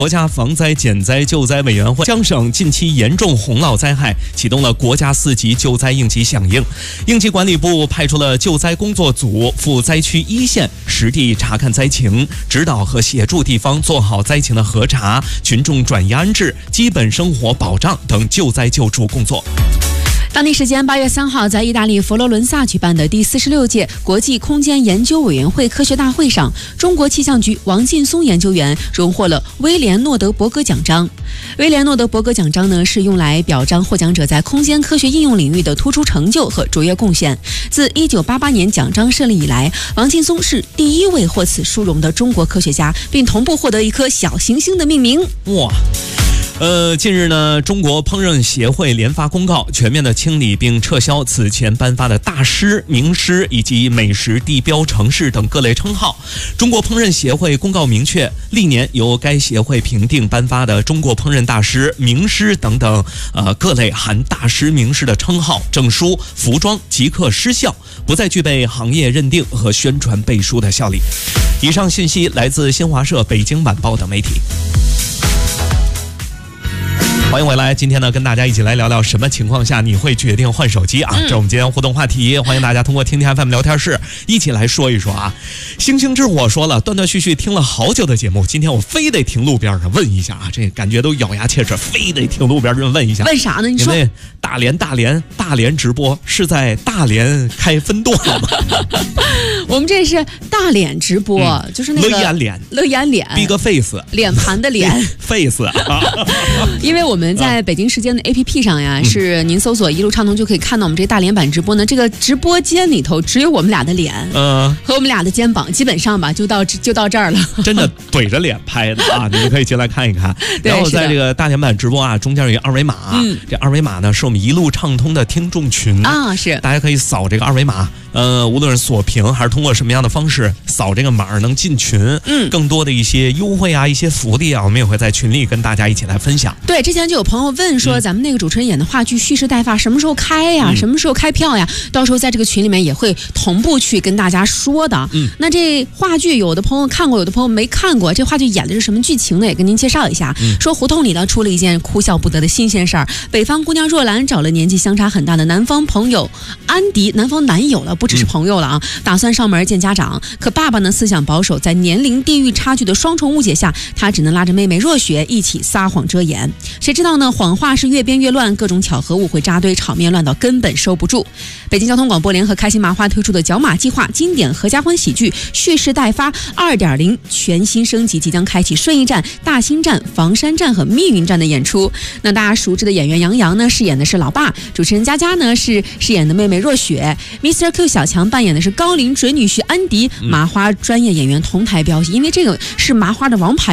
国家防灾减灾救灾委员会江省近期严重洪涝灾害启动了国家4级救灾应急响应，应急管理部派出了救灾工作组赴灾区一线实地查看灾情，指导和协助地方做好灾情的核查、群众转移安置、基本生活保障等救灾救助工作。 当地时间8月3号，在意大利佛罗伦萨举办的第46届国际空间研究委员会科学大会上，中国气象局王劲松研究员荣获了威廉诺德伯格奖章。威廉诺德伯格奖章呢，是用来表彰获奖者在空间科学应用领域的突出成就和卓越贡献。自1988年奖章设立以来，王劲松是第一位获此殊荣的中国科学家，并同步获得一颗小行星的命名。 哇！近日呢，中国烹饪协会联发公告，全面的清理并撤销此前颁发的大师、名师以及美食地标城市等各类称号。中国烹饪协会公告明确，历年由该协会评定颁发的中国烹饪大师、名师等等各类含大师、名师的称号、证书、服装即刻失效，不再具备行业认定和宣传背书的效力。以上信息来自新华社、北京晚报等媒体。欢迎回来，今天呢，跟大家一起来聊聊什么情况下你会决定换手机啊？这是我们今天互动话题，欢迎大家通过听听 FM 聊天室一起来说一说啊。星星之火说了，断断续续听了好久的节目，今天我非得停路边上问一下啊，这感觉都咬牙切齿，非得停路边上问一下。 问啥呢？你说。 因为大连直播是在大连开分舵吗？ 我们这是大脸直播，就是那个乐眼脸 Big Face 脸盘的脸 face 啊。 因为我们在北京时间的 APP 上呀，是您搜索一路畅通就可以看到我们这大连版直播呢。这个直播间里头只有我们俩的脸，和我们俩的肩膀，基本上吧就到这儿了。真的怼着脸拍的啊，你们可以进来看一看。然后在这个大连版直播啊，中间有一个二维码，这二维码呢是我们一路畅通的听众群啊，是大家可以扫这个二维码，无论是锁屏还是通过什么样的方式扫这个码能进群，更多的一些优惠啊，一些福利啊，我们也会在群里跟大家一起来分享。 对，之前就有朋友问说，咱们那个主持人演的话剧《蓄势待发》什么时候开呀？什么时候开票呀？到时候在这个群里面也会同步去跟大家说的。那这话剧有的朋友看过，有的朋友没看过，这话剧演的是什么剧情呢？也跟您介绍一下。说胡同里呢出了一件哭笑不得的新鲜事儿，北方姑娘若兰找了年纪相差很大的南方朋友安迪，南方男友了，不只是朋友了啊，打算上门见家长。可爸爸呢思想保守，在年龄地域差距的双重误解下，他只能拉着妹妹若雪一起撒谎遮掩。谁知道呢，谎话是越编越乱，各种巧合误会扎堆，场面乱到根本收不住。北京交通广播联合开心麻花推出的角马计划经典合家欢喜剧《蓄势待发 2.0》全新升级，即将开启顺义站、大兴站、房山站和密云站的演出。那大家熟知的演员杨洋呢饰演的是老爸，主持人佳佳呢是饰演的妹妹若雪， Mr. Q 小强扮演的是高龄准女婿安迪，麻花专业演员同台飙戏，因为这个是麻花的王牌